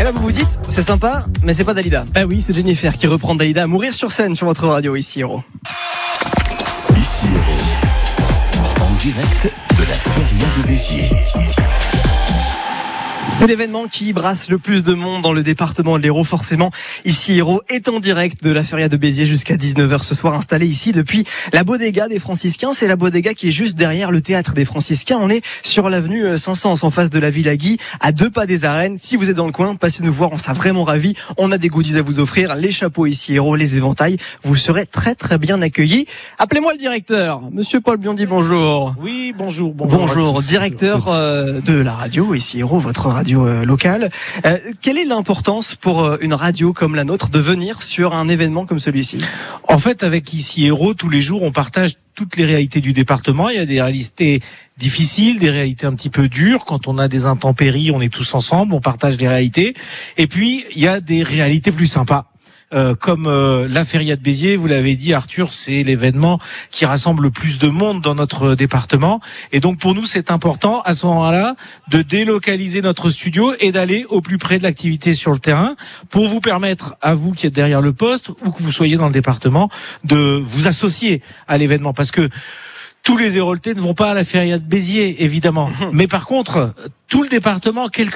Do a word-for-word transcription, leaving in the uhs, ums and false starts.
là vous vous dites, c'est sympa, mais c'est pas Dalida. Ah oui, c'est Jennifer qui reprend Dalida à mourir sur scène sur votre radio ici Héros. Ici Héros, en direct de la Feria de Béziers. C'est l'événement qui brasse le plus de monde dans le département de l'Hérault, forcément. Ici Hérault est en direct de la Feria de Béziers jusqu'à dix-neuf heures ce soir, installé ici depuis la Bodega des Franciscains. C'est la Bodega qui est juste derrière le théâtre des Franciscains. On est sur l'avenue Saint-Saëns, en face de la Villa Guy, à deux pas des arènes. Si vous êtes dans le coin, passez nous voir, on sera vraiment ravis. On a des goodies à vous offrir, les chapeaux ici Hérault, les éventails. Vous serez très très bien accueillis. Appelez-moi le directeur, Monsieur Paul Biondi, bonjour. Oui, bonjour. Bonjour, bonjour directeur euh, de la radio ici Hérault, votre radio locale. Euh, quelle est l'importance pour une radio comme la nôtre de venir sur un événement comme celui-ci ? En fait, avec Ici Hérault, tous les jours, on partage toutes les réalités du département. Il y a des réalités difficiles, des réalités un petit peu dures. Quand on a des intempéries, on est tous ensemble, on partage les réalités. Et puis, il y a des réalités plus sympas. Euh, comme euh, la Feria de Béziers, vous l'avez dit Arthur, c'est l'événement qui rassemble le plus de monde dans notre département. Et donc pour nous, c'est important à ce moment-là de délocaliser notre studio et d'aller au plus près de l'activité sur le terrain pour vous permettre, à vous qui êtes derrière le poste ou que vous soyez dans le département, de vous associer à l'événement. Parce que tous les Héraultais ne vont pas à la Feria de Béziers, évidemment. Mais par contre, tout le département, quel